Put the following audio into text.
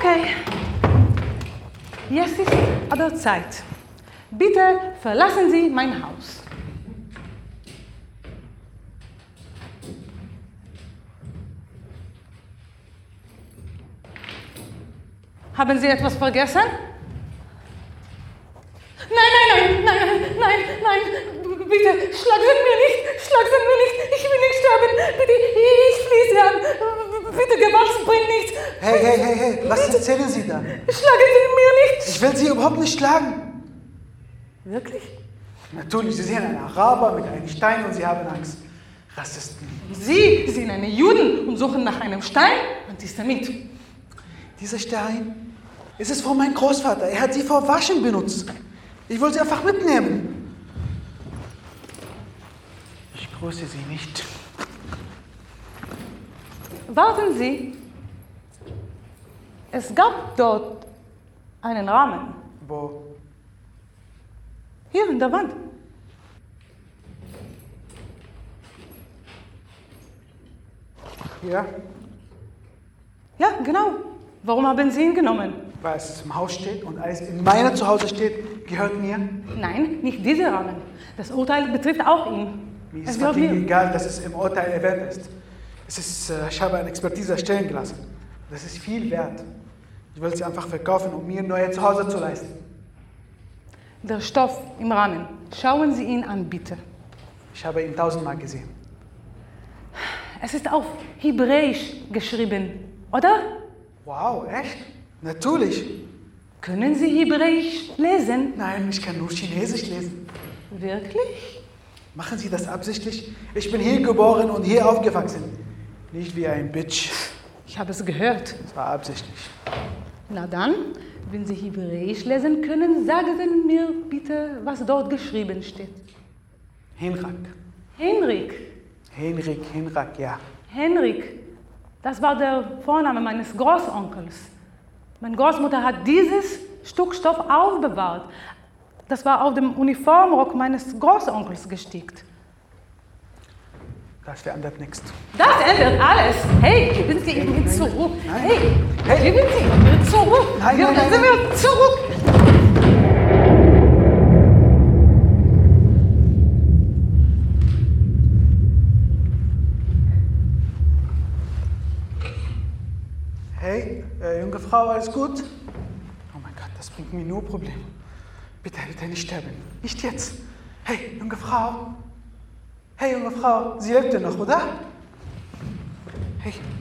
Okay. Jetzt ist an der Zeit. Bitte verlassen Sie mein Haus. Haben Sie etwas vergessen? Nein, bitte, schlagen Sie mir nicht, ich will nicht sterben, bitte, ich fliehe Sie an, bitte, Gewalt bringt nichts. Hey, was erzählen Sie da? Schlagen Sie mir nicht. Ich will Sie überhaupt nicht schlagen. Wirklich? Natürlich, Sie sehen einen Araber mit einem Stein und Sie haben Angst. Rassisten. Sie sind eine Juden und suchen nach einem Stein? Antisemit. Dieser Stein ist es von meinem Großvater. Er hat sie vor Waschen benutzt. Ich wollte sie einfach mitnehmen. Ich grüße Sie nicht. Warten Sie. Es gab dort einen Rahmen. Wo? Hier in der Wand. Ja? Ja, genau. Warum haben Sie ihn genommen? Weil es im Haus steht und alles in meinem Zuhause steht, gehört mir. Nein, nicht dieser Rahmen. Das Urteil betrifft auch ihn. Mir Es ist gehört fucking mir. egal, dass es im Urteil erwähnt ist. Ich habe eine Expertise erstellen gelassen. Das ist viel wert. Ich will sie einfach verkaufen, um mir ein neues Zuhause zu leisten. Der Stoff im Rahmen. Schauen Sie ihn an, bitte. Ich habe ihn 1000-mal gesehen. Es ist auf Hebräisch geschrieben, oder? Wow, echt? Natürlich. Können Sie Hebräisch lesen? Nein, ich kann nur Chinesisch lesen. Wirklich? Machen Sie das absichtlich? Ich bin hier geboren und hier aufgewachsen. Nicht wie ein Bitch. Ich habe es gehört. Das war absichtlich. Na dann, wenn Sie Hebräisch lesen können, sagen Sie mir bitte, was dort geschrieben steht. Henrik. Henrik. Henrik, ja. Henrik. Das war der Vorname meines Großonkels. Meine Großmutter hat dieses Stück Stoff aufbewahrt. Das war auf dem Uniformrock meines Großonkels gestickt. Das verändert nichts. Das ändert alles. Hey, geben Sie ihn zurück. Nein. Hey, geben Sie ihn zurück. Nein. Geben Sie mir zurück. Hey, junge Frau, alles gut? Oh mein Gott, das bringt mir nur Probleme. Bitte nicht sterben. Nicht jetzt. Hey, junge Frau. Hey, junge Frau, Sie lebt ja noch, oder? Hey.